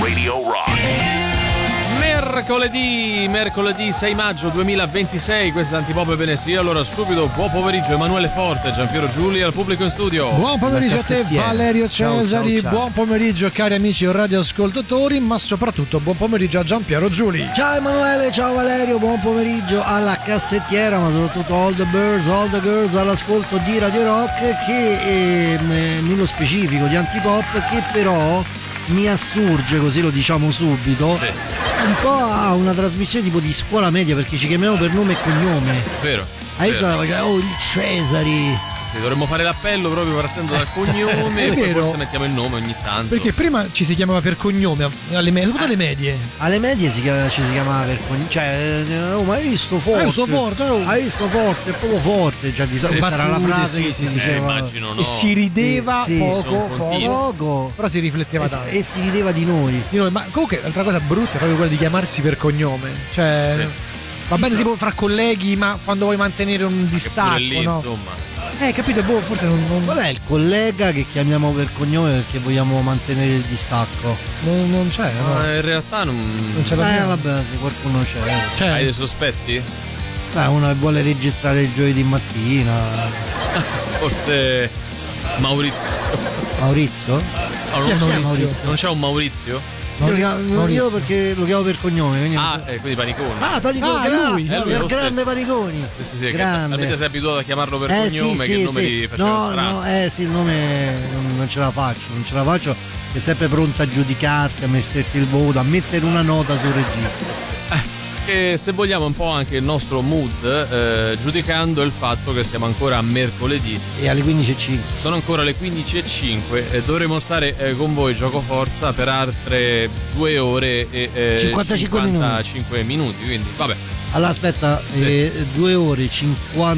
Radio Rock. Mercoledì 6 maggio 2026, questa è Antipop e Benessì. Allora subito buon pomeriggio Emanuele Forte, Giampiero Giuli al pubblico in studio. Buon pomeriggio a te Valerio Cesari, ciao. Buon pomeriggio cari amici radioascoltatori, ma soprattutto buon pomeriggio a Giampiero Giuli. Ciao Emanuele, ciao Valerio, buon pomeriggio alla cassettiera, ma soprattutto all the birds, all the girls all'ascolto di Radio Rock, che nello specifico di Antipop, che però mi assurge, così lo diciamo subito, Sì. un po' a una trasmissione tipo di scuola media, perché ci chiamiamo per nome e cognome. Vero. Hai vero. visto? Oh, il Cesari. Sì, dovremmo fare l'appello proprio partendo dal cognome e poi vero. forse mettiamo il nome ogni tanto. Perché prima ci si chiamava per cognome, soprattutto alle medie. Alle medie ci si chiamava per cognome, cioè, oh, ma hai visto forte? Hai visto forte, oh. Hai visto forte, è proprio forte. Cioè, di solito era la battute, frase sì, che sì, si sì, diceva. immagino, no. E si rideva Sì, sì. poco, Sono continuo. Poco. però si rifletteva tanto. E si rideva di noi. Di noi. Ma comunque l'altra cosa brutta è proprio quella di chiamarsi per cognome. Cioè, Sì. va bene tipo fra colleghi, ma quando vuoi mantenere un distacco, Pure lì, no? insomma. Capito, boh, forse non Qual è il collega che chiamiamo per cognome perché vogliamo mantenere il distacco? non c'è, no? Ma in realtà non c'è la Vabbè, se qualcuno c'è. Cioè, hai dei sospetti? Uno che vuole registrare il giovedì mattina. Forse Maurizio. Maurizio? Ah, non Chi è lo so. Maurizio? Non c'è un Maurizio? Io perché lo chiamo per cognome. Quindi Quindi Panicone. Paniconi, lui. Lui il lo grande stesso. Paniconi. Sì, che Grande. talmente sei abituato a chiamarlo per cognome sì, che sì, il nome sì. ti faceva strano. Sì, il nome non ce la faccio, è sempre pronto a giudicarti, a metterti il voto, a mettere una nota sul registro. E se vogliamo un po' anche il nostro mood, giudicando il fatto che siamo ancora a mercoledì. E alle 15:05. Sono ancora le 15:05 e dovremo stare con voi Gioco Forza per altre 2 ore e 55 55 minuti. Quindi vabbè. Allora aspetta, Sì. 2 ore 50